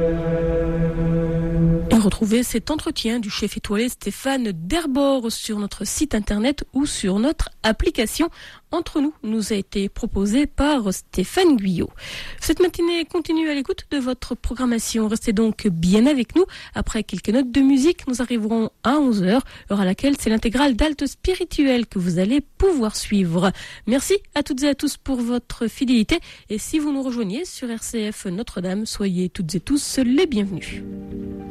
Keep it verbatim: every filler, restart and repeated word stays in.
Et retrouvez cet entretien du chef étoilé Stéphane Derbord sur notre site internet ou sur notre application. Entre nous nous a été proposé par Stéphane Guyot. Cette matinée continue à l'écoute de votre programmation. Restez donc bien avec nous. Après quelques notes de musique, nous arriverons à onze heures, heure à laquelle c'est l'intégrale d'Alte Spirituel que vous allez pouvoir suivre. Merci à toutes et à tous pour votre fidélité. Et si vous nous rejoignez sur R C F Notre-Dame, soyez toutes et tous les bienvenus.